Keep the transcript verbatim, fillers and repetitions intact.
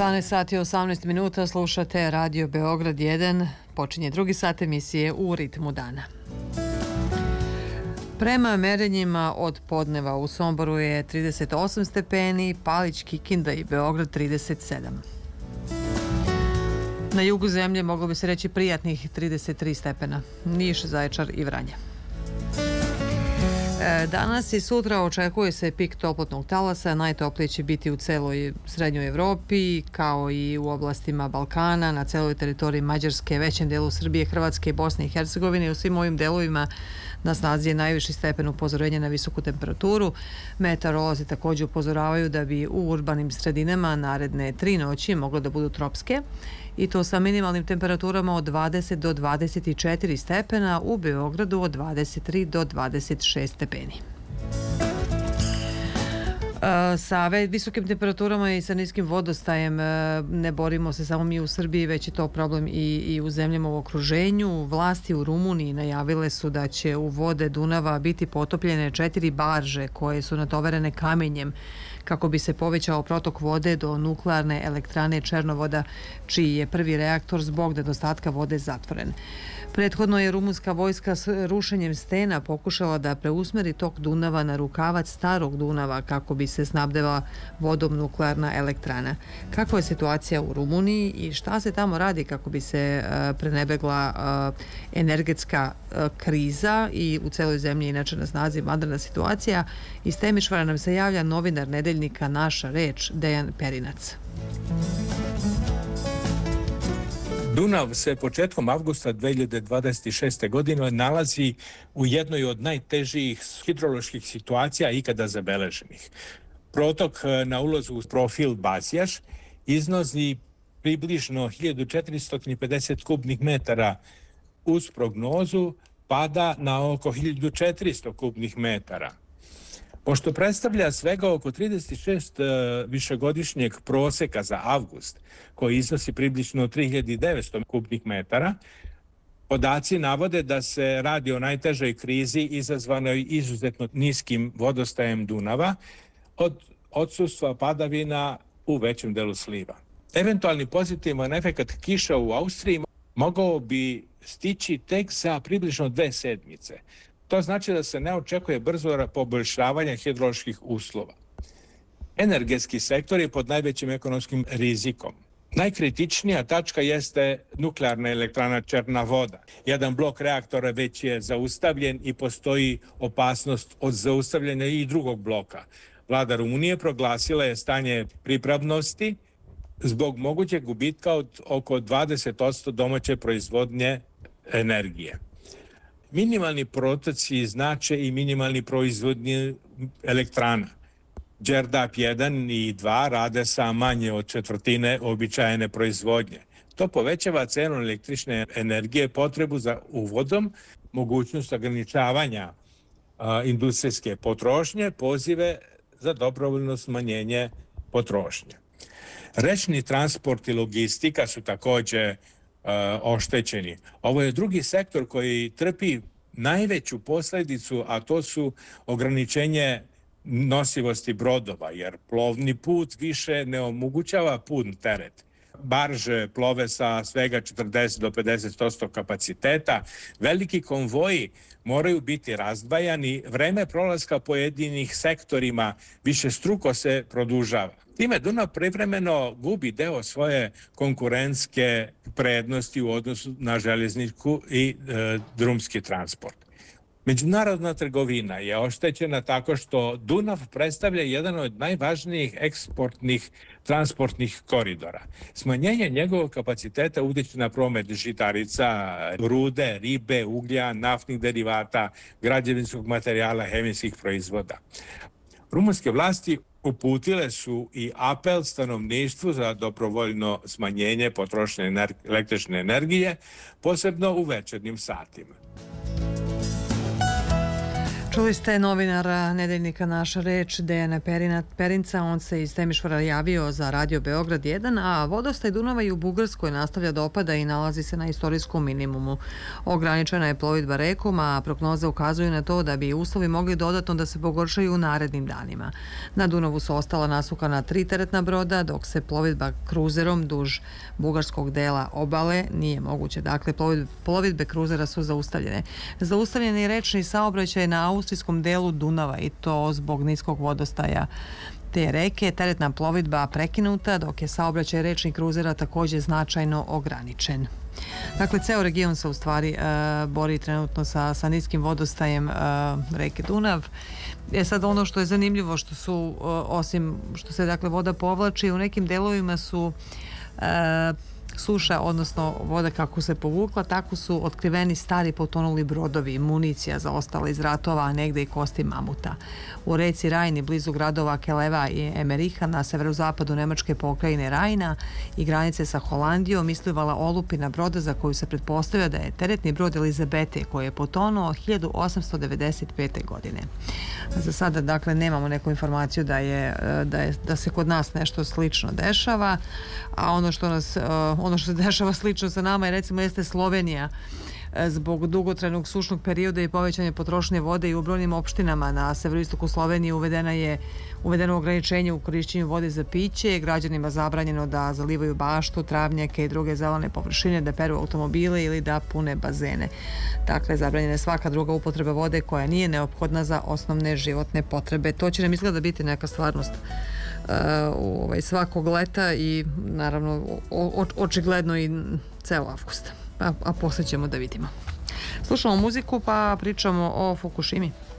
dvanaest sati i osamnaest minuta, slušate Radio Beograd jedan, počinje drugi sat emisije U ritmu dana. Prema merenjima od podneva u Somboru je trideset osam stepeni, Palić, Kikinda i Beograd trideset sedam. Na jugu zemlje moglo bi se reći prijatnih trideset tri stepena, Niš, Zaječar i Vranje. Danas i sutra očekuje se pik toplotnog talasa, najtoplije će biti u celoj srednjoj Evropi, kao i u oblastima Balkana, na celoj teritoriji Mađarske, većem delu Srbije, Hrvatske i Bosne i Hercegovine. U svim ovim delovima na snazi je najviši stepen upozorenja na visoku temperaturu. Meteorolozi također upozoravaju da bi u urbanim sredinama naredne tri noći moglo da budu tropske, i to sa minimalnim temperaturama od dvadeset do dvadeset četiri stepena, u Beogradu od dvadeset tri do dvadeset šest stepeni. Sa visokim temperaturama i sa niskim vodostajem ne borimo se samo mi u Srbiji, već je to problem i, i u zemljama u okruženju. Vlasti u Rumuniji najavile su da će u vode Dunava biti potopljene četiri barže koje su natovarene kamenjem kako bi se povećao protok vode do nuklearne elektrane Černovoda, čiji je prvi reaktor zbog nedostatka vode zatvoren. Prethodno je rumunska vojska s rušenjem stena pokušala da preusmeri tok Dunava na rukavac starog Dunava kako bi se snabdeva vodom nuklearna elektrana. Kakva je situacija u Rumuniji i šta se tamo radi kako bi se prenebegla energetska kriza i u celoj zemlji inače na snazi vanredna situacija? Iz Temišvara nam se javlja novinar nedeljnika Naša reč Dejan Perinac. Dunav se početkom avgusta dve hiljade dvadeset šeste. godine nalazi u jednoj od najtežijih hidroloških situacija ikada zabeleženih. Protok na ulazu u profil Bazijaš iznosi približno hiljadu četiristo pedeset kubnih metara, uz prognozu pada na oko hiljadu četiristo kubnih metara. Pošto predstavlja svega oko trideset šest višegodišnjeg proseka za avgust, koji iznosi približno tri hiljade devetsto kubnih metara, podaci navode da se radi o najtežoj krizi izazvanoj izuzetno niskim vodostajem Dunava od odsustva padavina u većem delu sliva. Eventualni pozitivan efekat kiša u Austriji mogao bi stići tek za približno dve sedmice. To znači da se ne očekuje brzo poboljšavanje hidroloških uslova. Energetski sektor je pod najvećim ekonomskim rizikom. Najkritičnija tačka jeste nuklearna elektrana Černa voda. Jedan blok reaktora već je zaustavljen i postoji opasnost od zaustavljanja i drugog bloka. Vlada Rumunije proglasila je stanje pripravnosti zbog mogućeg gubitka od oko dvadeset posto domaće proizvodnje energije. Minimalni protoci znače i minimalni proizvodnje elektrana. Đerdap jedan i dva rade sa manje od četvrtine običajene proizvodnje. To povećava cenu električne energije, potrebu za uvodom, mogućnost ograničavanja a, industrijske potrošnje, pozive za dobrovoljno smanjenje potrošnje. Rečni transport i logistika su također Uh, oštećeni. Ovo je drugi sektor koji trpi najveću posljedicu, a to su ograničenje nosivosti brodova, jer plovni put više ne omogućava pun teret. Barže plove sa svega četrdeset do pedeset posto kapaciteta, veliki konvoji moraju biti razdvajani, vreme prolaska pojedinih sektorima višestruko se produžava. Time Dunav privremeno gubi deo svoje konkurentske prednosti u odnosu na željezničku i e, drumski transport. Međunarodna trgovina je oštećena tako što Dunav predstavlja jedan od najvažnijih eksportnih transportnih koridora. Smanjenje njegovog kapaciteta utiče na promet žitarica, rude, ribe, uglja, naftnih derivata, građevinskog materijala, hemijskih proizvoda. Rumunske vlasti uputile su i apel stanovništvu za dobrovoljno smanjenje potrošnje električne energije, posebno u večernjim satima. Čuli ste novinara nedeljnika Naša reč Dejana Perina, Perinca, on se iz Temišvara javio za Radio Beograd jedan, a vodostaj Dunava i u Bugarskoj nastavlja da opada i nalazi se na istorijskom minimumu. Ograničena je plovidba rekom, a prognoze ukazuju na to da bi uslovi mogli dodatno da se pogoršaju u narednim danima. Na Dunavu su ostala nasukana tri teretna broda, dok se plovidba kruzerom duž bugarskog dela obale nije moguće. Dakle, plovidbe kruzera su zaustavljene. Zaustavljen je rečni saobraćaj na austrijskom delu Dunava i to zbog niskog vodostaja te reke. Teretna plovidba prekinuta, dok je saobraćaj rečnih kruzera također značajno ograničen. Dakle, ceo region se u stvari e, bori trenutno sa, sa niskim vodostajem e, reke Dunav. E sad, ono što je zanimljivo, što su, e, osim što se dakle voda povlači, u nekim delovima su e, suša, odnosno voda kako se povukla, tako su otkriveni stari potonuli brodovi, municija zaostala iz ratova, a negde i kosti mamuta. U reci Rajni, blizu gradova Keleva i Emeriha, na severozapadu nemačke pokrajine Rajna i granice sa Holandijom, isplivala olupina broda za koju se pretpostavlja da je teretni brod Elizabete, koji je potonuo hiljadu osamsto devedeset pete. godine. Za sada, dakle, nemamo neku informaciju da, je, da, je, da se kod nas nešto slično dešava, a ono što nas ono što se dešava slično sa nama je, recimo, jeste Slovenija. Zbog dugotrajnog sušnog perioda i povećanja potrošnje vode i u brojnim opštinama na severoistoku Slovenije uvedena je uvedeno ograničenje u korišćenju vode za piće, građanima zabranjeno da zalivaju baštu, travnjake i druge zelene površine, da peru automobile ili da pune bazene. Dakle, zabranjena je svaka druga upotreba vode koja nije neophodna za osnovne životne potrebe. To će nam izgleda biti neka stvarnost uh, ovaj, svakog leta i naravno o, očigledno i ceo avgust. A, a posle ćemo da vidimo. Slušamo muziku pa pričamo o Fukushimi.